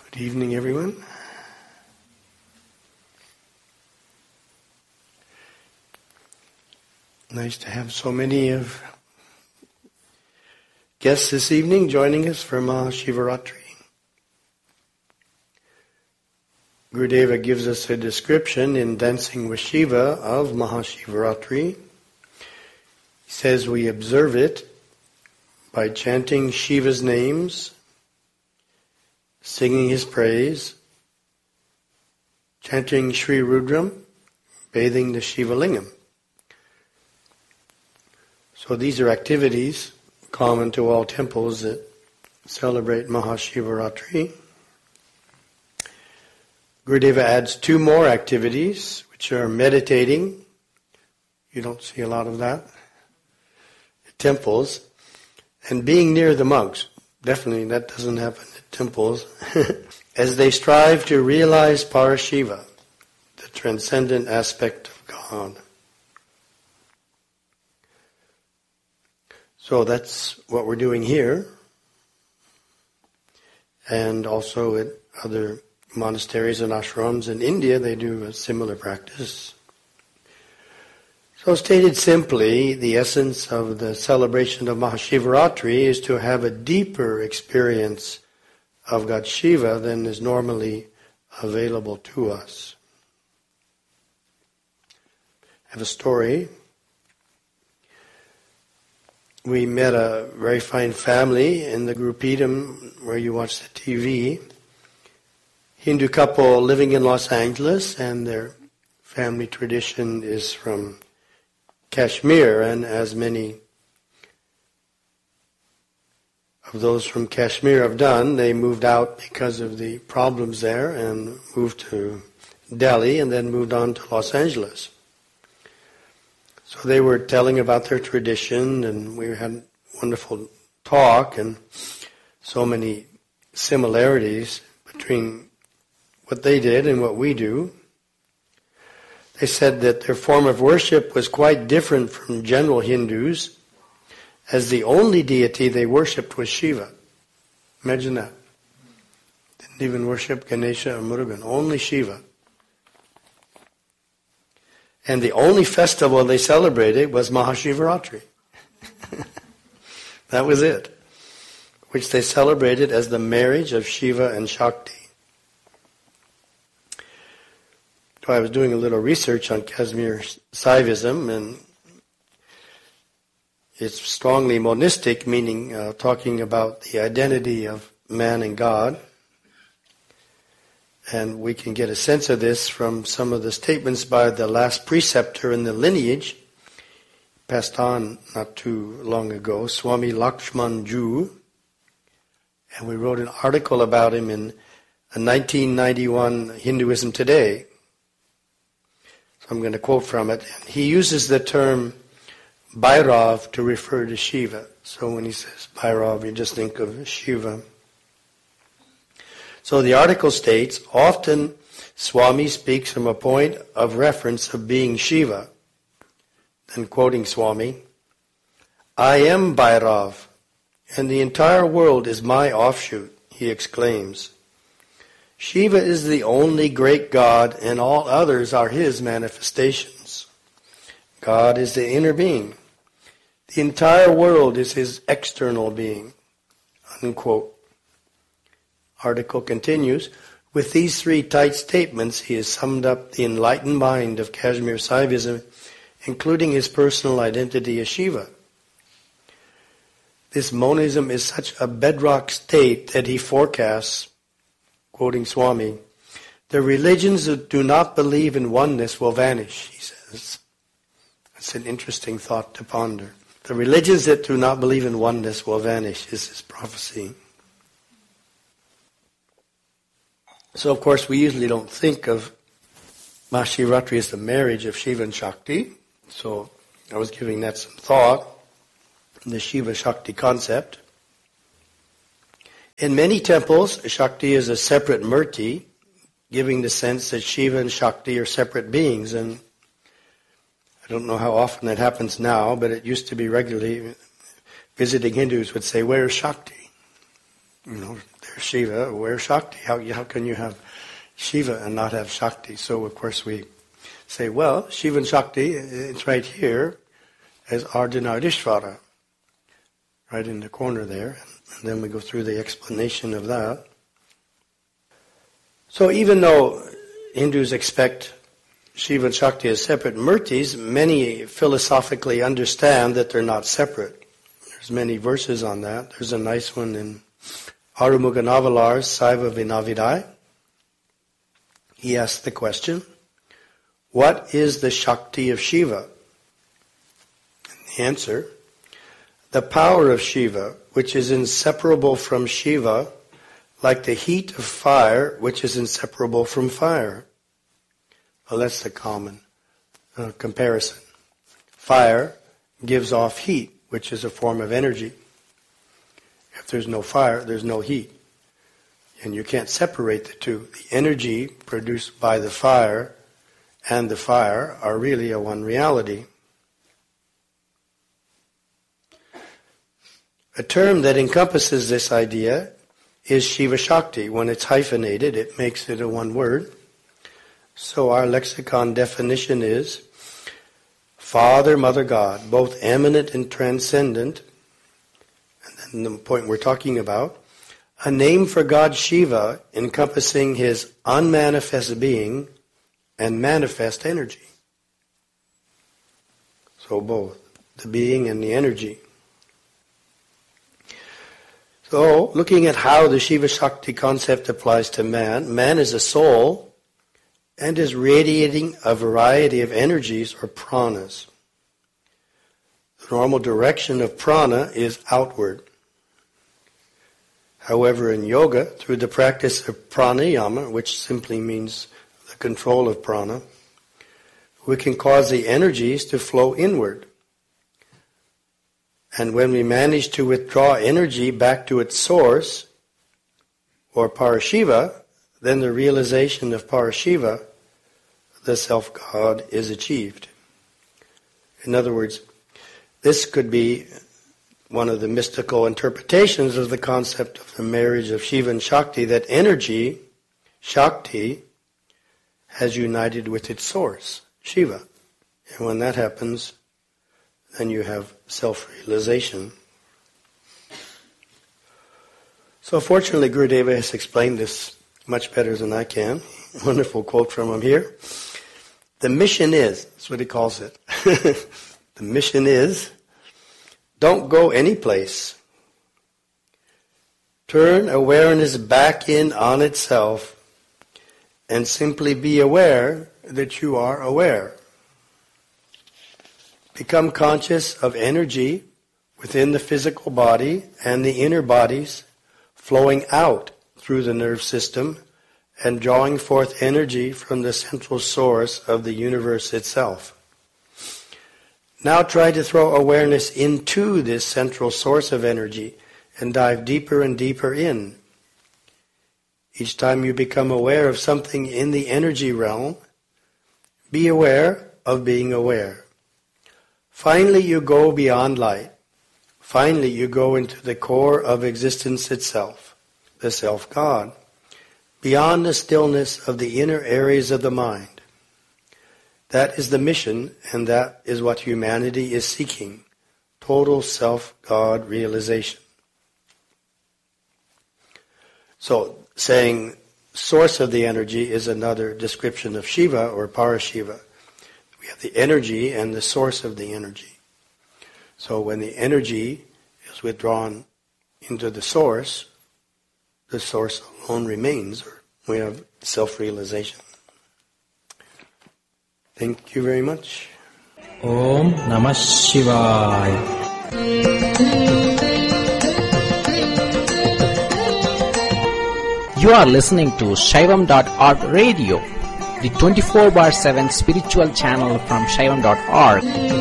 Good evening, everyone. Nice to have so many of guests this evening joining us for Mahashivaratri. Gurudeva gives us a description in Dancing with Shiva of Mahashivaratri. He says we observe it by chanting Shiva's names, singing his praise, chanting Sri Rudram, bathing the Shiva Lingam. So these are activities common to all temples that celebrate Mahashivaratri. Gurudeva adds two more activities, which are meditating. You don't see a lot of that at temples. And being near the monks. Definitely that doesn't happen at temples. As they strive to realize Parashiva, the transcendent aspect of God. So that's what we're doing here. And also at other monasteries and ashrams in India, they do a similar practice. So stated simply, the essence of the celebration of Mahashivaratri is to have a deeper experience of God Shiva than is normally available to us. I have a story. We met a very fine family in the Gurupidam where you watch the TV. Hindu couple living in Los Angeles, and their family tradition is from Kashmir, and as many of those from Kashmir have done, they moved out because of the problems there and moved to Delhi and then moved on to Los Angeles. So they were telling about their tradition, and we had a wonderful talk and so many similarities between what they did and what we do. They said that their form of worship was quite different from general Hindus, as the only deity they worshipped was Shiva. Imagine that. Didn't even worship Ganesha or Murugan, only Shiva. And the only festival they celebrated was Mahashivaratri. That was it, which they celebrated as the marriage of Shiva and Shakti. So I was doing a little research on Kashmir Saivism, and it's strongly monistic, meaning talking about the identity of man and God. And we can get a sense of this from some of the statements by the last preceptor in the lineage, passed on not too long ago, Swami Lakshman Ju. And we wrote an article about him in a 1991 Hinduism Today. So I'm going to quote from it. He uses the term Bhairav to refer to Shiva. So when he says Bhairav, you just think of Shiva. So the article states, often Swami speaks from a point of reference of being Shiva. Then quoting Swami, I am Bhairav, and the entire world is my offshoot, he exclaims. Shiva is the only great God, and all others are his manifestations. God is the inner being. The entire world is his external being. Unquote. Article continues, with these three tight statements, he has summed up the enlightened mind of Kashmir Saivism, including his personal identity as Shiva. This monism is such a bedrock state that he forecasts, quoting Swami, the religions that do not believe in oneness will vanish, he says. That's an interesting thought to ponder. The religions that do not believe in oneness will vanish, is his prophecy. So, of course, we usually don't think of Mahashivaratri as the marriage of Shiva and Shakti. So I was giving that some thought, the Shiva-Shakti concept. In many temples, Shakti is a separate murti, giving the sense that Shiva and Shakti are separate beings. And I don't know how often that happens now, but it used to be regularly. Visiting Hindus would say, where is Shakti? There's Shiva, where's Shakti? How can you have Shiva and not have Shakti? So of course we say, well, Shiva and Shakti, it's right here as Ardhanarishvara, right in the corner there. And then we go through the explanation of that. So even though Hindus expect Shiva and Shakti as separate murtis, many philosophically understand that they're not separate. There's many verses on that. There's a nice one in Arumugha Navalar's Saiva Vinavidai. He asks the question, what is the Shakti of Shiva? And the answer, the power of Shiva, which is inseparable from Shiva, like the heat of fire, which is inseparable from fire. Well, that's the common comparison. Fire gives off heat, which is a form of energy. If there's no fire, there's no heat. And you can't separate the two. The energy produced by the fire and the fire are really a one reality. A term that encompasses this idea is Shiva Shakti. When it's hyphenated, it makes it a one word. So our lexicon definition is Father, Mother, God, both eminent and transcendent. And then the point we're talking about, a name for God Shiva encompassing his unmanifest being and manifest energy. So both, the being and the energy. So, looking at how the Shiva Shakti concept applies to man, man is a soul and is radiating a variety of energies or pranas. The normal direction of prana is outward. However, in yoga, through the practice of pranayama, which simply means the control of prana, we can cause the energies to flow inward. And when we manage to withdraw energy back to its source, or Parashiva, then the realization of Parashiva, the self-God, is achieved. In other words, this could be one of the mystical interpretations of the concept of the marriage of Shiva and Shakti, that energy, Shakti, has united with its source, Shiva. And when that happens, then you have self-realization. So fortunately, Gurudeva has explained this much better than I can. Wonderful quote from him here. The mission is, that's what he calls it. The mission is, don't go any place. Turn awareness back in on itself and simply be aware that you are aware. Become conscious of energy within the physical body and the inner bodies flowing out through the nerve system and drawing forth energy from the central source of the universe itself. Now try to throw awareness into this central source of energy and dive deeper and deeper in. Each time you become aware of something in the energy realm, be aware of being aware. Finally, you go beyond light. Finally, you go into the core of existence itself, the self-God, beyond the stillness of the inner areas of the mind. That is the mission, and that is what humanity is seeking, total self-God realization. So, saying source of the energy is another description of Shiva or Parashiva. We have the energy and the source of the energy. So when the energy is withdrawn into the source alone remains. We have self-realization. Thank you very much. Om Namah Shivaya. You are listening to Shaivam.org radio, the 24/7 spiritual channel from Shaivam.org.